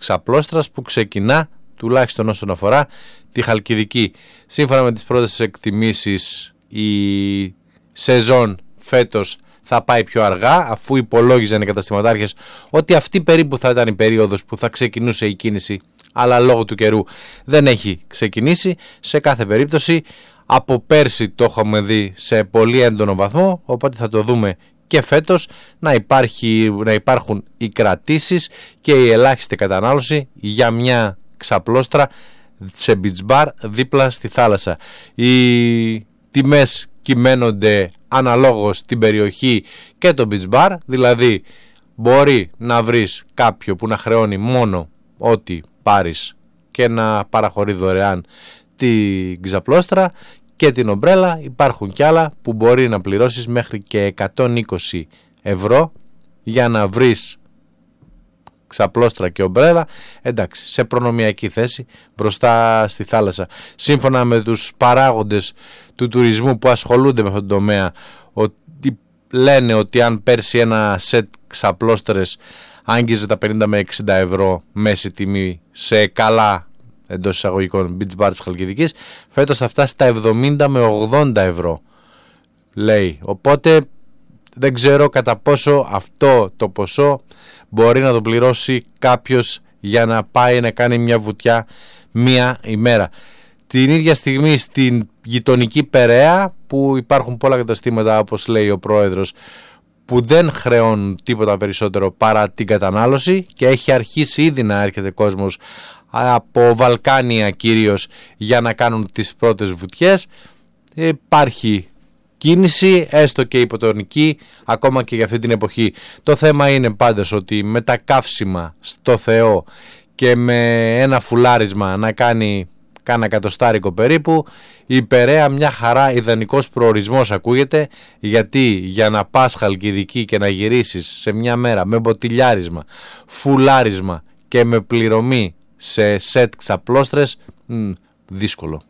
ξαπλώστρας που ξεκινά, τουλάχιστον όσον αφορά τη Χαλκιδική. Σύμφωνα με τις πρώτες εκτιμήσεις, η σεζόν φέτος θα πάει πιο αργά, αφού υπολόγιζαν οι καταστηματάρχες ότι αυτή περίπου θα ήταν η περίοδος που θα ξεκινούσε η κίνηση, αλλά λόγω του καιρού δεν έχει ξεκινήσει. Σε κάθε περίπτωση από πέρσι το έχουμε δει σε πολύ έντονο βαθμό, οπότε θα το δούμε και φέτος να υπάρχουν οι κρατήσεις και η ελάχιστη κατανάλωση για μια ξαπλώστρα σε beach bar δίπλα στη θάλασσα. Οι τιμές κυμαίνονται αναλόγως στην περιοχή και το beach bar, δηλαδή μπορεί να βρεις κάποιο που να χρεώνει μόνο ό,τι πάρεις και να παραχωρεί δωρεάν την ξαπλώστρα και την ομπρέλα. Υπάρχουν κι άλλα που μπορεί να πληρώσεις μέχρι και 120 ευρώ για να βρεις ξαπλώστρα και ομπρέλα, εντάξει, σε προνομιακή θέση μπροστά στη θάλασσα. Σύμφωνα με τους παράγοντες του τουρισμού που ασχολούνται με αυτόν τον τομέα, ότι λένε ότι αν πέρσι ένα σετ ξαπλώστρες άγγιζε τα 50 με 60 ευρώ μέση τιμή σε καλά εντός εισαγωγικών beach bar της Χαλκιδικής, φέτος θα φτάσει στα 70 με 80 ευρώ, λέει. Οπότε δεν ξέρω κατά πόσο αυτό το ποσό μπορεί να το πληρώσει κάποιος για να πάει να κάνει μια βουτιά μία ημέρα. Την ίδια στιγμή στην γειτονική Περαία, που υπάρχουν πολλά καταστήματα, όπως λέει ο πρόεδρος, που δεν χρεώνουν τίποτα περισσότερο παρά την κατανάλωση και έχει αρχίσει ήδη να έρχεται κόσμος από Βαλκάνια κυρίως για να κάνουν τις πρώτες βουτιές. Υπάρχει κίνηση, έστω και υποτονική, ακόμα και για αυτή την εποχή. Το θέμα είναι πάντως ότι με τα καύσιμα στο Θεό και με ένα φουλάρισμα να κάνει κάνα εκατοστάρικο περίπου, η Περαία μια χαρά, ιδανικός προορισμός ακούγεται, γιατί για να πας Χαλκιδική και να γυρίσεις σε μια μέρα με μποτιλιάρισμα, φουλάρισμα και με πληρωμή σε σετ ξαπλώστρες, δύσκολο.